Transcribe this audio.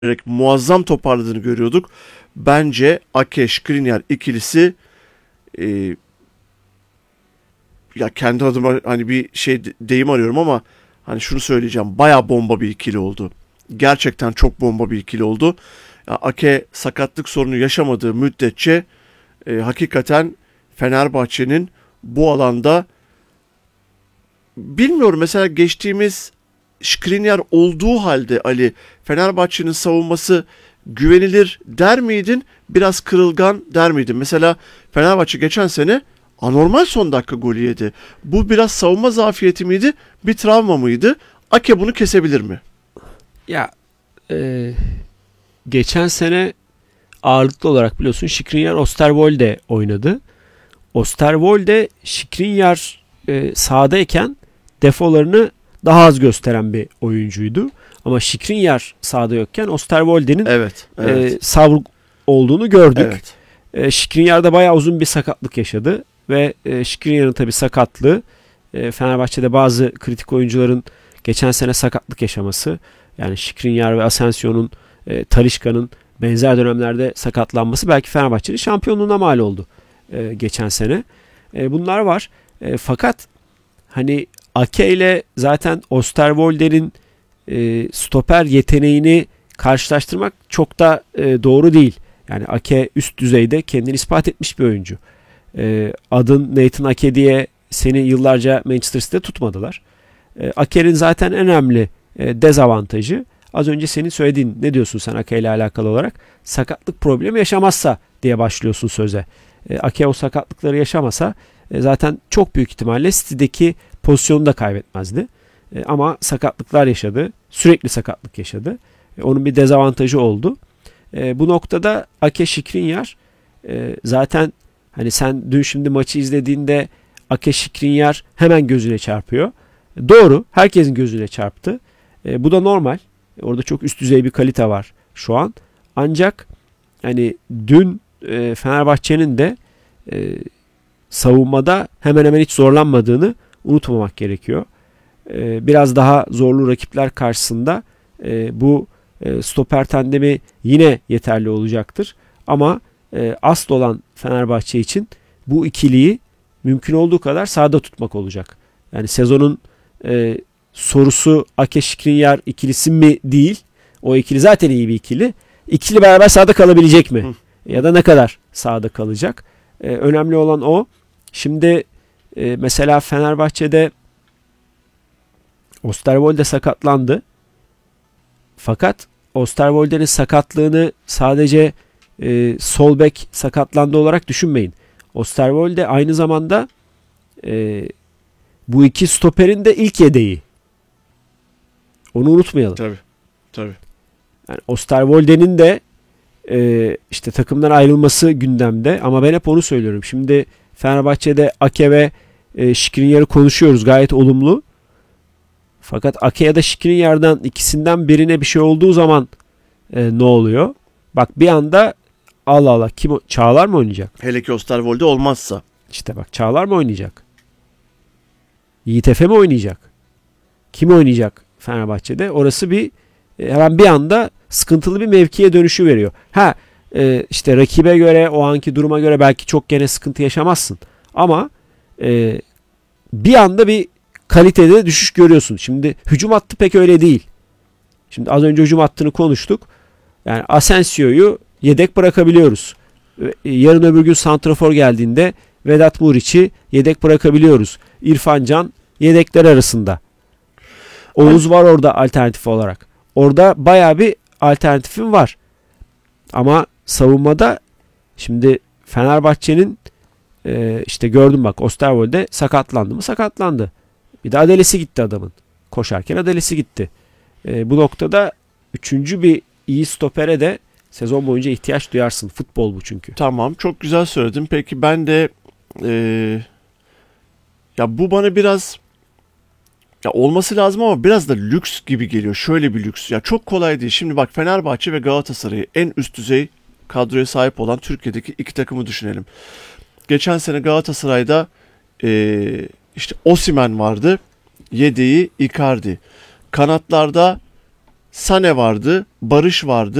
muazzam toparladığını görüyorduk. Bence Ake Skriniar ikilisi e, ya kendi adıma hani bir şey deyim arıyorum ama hani şunu söyleyeceğim. Baya bomba bir ikili oldu. Gerçekten çok bomba bir ikili oldu. Ya Ake sakatlık sorunu yaşamadığı müddetçe hakikaten Fenerbahçe'nin bu alanda bilmiyorum, mesela geçtiğimiz Skriniar olduğu halde Ali, Fenerbahçe'nin savunması güvenilir der miydin? Biraz kırılgan der miydin? Mesela Fenerbahçe geçen sene anormal son dakika golü yedi. Bu biraz savunma zafiyeti miydi? Bir travma mıydı? Ake bunu kesebilir mi? Ya e, geçen sene ağırlıklı olarak biliyorsun Skriniar Osterwolde oynadı. Osterwolde Skriniar sahadayken defolarını daha az gösteren bir oyuncuydu. Ama Skriniar sahada yokken Osterwolde'nin Evet. savruk olduğunu gördük. Evet. Skriniar da bayağı uzun bir sakatlık yaşadı ve Skriniar'ın tabii sakatlığı Fenerbahçe'de bazı kritik oyuncuların geçen sene sakatlık yaşaması, yani Skriniar ve Asensio'nun, Talisca'nın benzer dönemlerde sakatlanması belki Fenerbahçe'nin şampiyonluğuna mal oldu geçen sene. Bunlar var. Fakat hani Ake ile zaten Osterwolde'nin stoper yeteneğini karşılaştırmak çok da doğru değil. Yani Ake üst düzeyde kendini ispat etmiş bir oyuncu. Adın Nathan Ake diye seni yıllarca Manchester City'de tutmadılar. Ake'nin zaten en önemli dezavantajı, az önce senin söylediğin, ne diyorsun sen Ake ile alakalı olarak? Sakatlık problemi yaşamazsa diye başlıyorsun söze. Ake o sakatlıkları yaşamasa zaten çok büyük ihtimalle City'deki pozisyonu da kaybetmezdi. Ama sakatlıklar yaşadı. Sürekli sakatlık yaşadı. Onun bir dezavantajı oldu. Bu noktada Ake Skriniar zaten hani sen dün şimdi maçı izlediğinde Ake Skriniar hemen gözüne çarpıyor. Doğru. Herkesin gözüne çarptı. Bu da normal. Orada çok üst düzey bir kalite var şu an. Ancak hani dün Fenerbahçe'nin de savunmada hemen hemen hiç zorlanmadığını unutmamak gerekiyor. Biraz daha zorlu rakipler karşısında bu stoper tandemi yine yeterli olacaktır. Ama asıl olan Fenerbahçe için bu ikiliyi mümkün olduğu kadar sahada tutmak olacak. Yani sezonun sorusu Ake Skriniar ikilisi mi değil. O ikili zaten iyi bir ikili. İkili beraber sahada kalabilecek mi? Ya da ne kadar sahada kalacak? Önemli olan o. Şimdi mesela Fenerbahçe'de Osterwolde sakatlandı. Fakat Osterwolde'nin sakatlığını sadece sol bek sakatlandı olarak düşünmeyin. Osterwolde aynı zamanda bu iki stoperin de ilk yedeği. Onu unutmayalım. Tabii. Yani Osterwolde'nin de işte takımdan ayrılması gündemde, ama ben hep onu söylüyorum. Şimdi Fenerbahçe'de Ake ve Skriniar'ı konuşuyoruz, gayet olumlu. Fakat Ake ya da Skriniar'dan ikisinden birine bir şey olduğu zaman ne oluyor? Bak bir anda Allah Allah, kim Çağlar mı oynayacak? Hele ki Osterwolde olmazsa. İşte bak, Çağlar mı oynayacak? Yiğit Efe mi oynayacak? Kim oynayacak Fenerbahçe'de? Orası bir hemen bir anda sıkıntılı bir mevkiye dönüşü veriyor. İşte rakibe göre, o anki duruma göre belki çok gene sıkıntı yaşamazsın. Ama bir anda bir kalitede düşüş görüyorsun. Şimdi hücum hattı pek öyle değil. Şimdi az önce hücum hattını konuştuk. Yani Asensio'yu yedek bırakabiliyoruz. Yarın öbür gün santrafor geldiğinde Vedat Muriç'i yedek bırakabiliyoruz. İrfan Can yedekler arasında. Oğuz var orada alternatif olarak. Orada bayağı bir alternatifim var. Ama savunmada şimdi Fenerbahçe'nin işte gördüm bak, Osterwolde sakatlandı mı? Sakatlandı. Bir de adalesi gitti adamın. Koşarken adalesi gitti. Bu noktada üçüncü bir iyi stopere de sezon boyunca ihtiyaç duyarsın. Futbol bu çünkü. Tamam, çok güzel söyledin. Peki ben de ya bu bana biraz ya olması lazım ama biraz da lüks gibi geliyor. Şöyle bir lüks. Ya çok kolay değil. Şimdi bak, Fenerbahçe ve Galatasaray'ı en üst düzey kadroya sahip olan Türkiye'deki iki takımı düşünelim. Geçen sene Galatasaray'da işte Osimhen vardı. Yedeği Icardi. Kanatlarda Sane vardı, Barış vardı.